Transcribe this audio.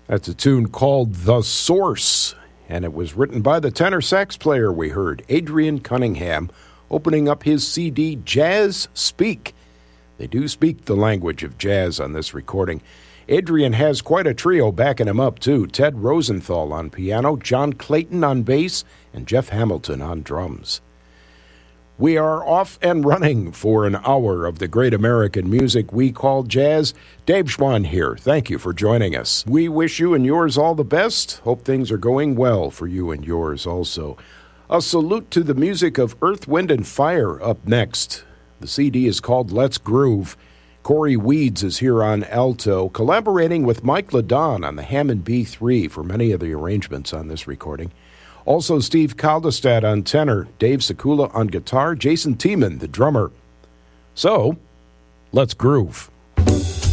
That's a tune called The Source, and it was written by the tenor sax player we heard, Adrian Cunningham, opening up his CD, Jazz Speak. They do speak the language of jazz on this recording. Adrian has quite a trio backing him up, too. Ted Rosenthal on piano, John Clayton on bass, and Jeff Hamilton on drums. We are off and running for an hour of the great American music we call jazz. Dave Schwann here. Thank you for joining us. We wish you and yours all the best. Hope things are going well for you and yours also. A salute to the music of Earth, Wind, and Fire up next. The CD is called Let's Groove. Corey Weeds is here on alto, collaborating with Mike LaDon on the Hammond B3 for many of the arrangements on this recording. Also, Steve Kaldestad on tenor, Dave Sekula on guitar, Jason Tiemann, the drummer. So, let's groove.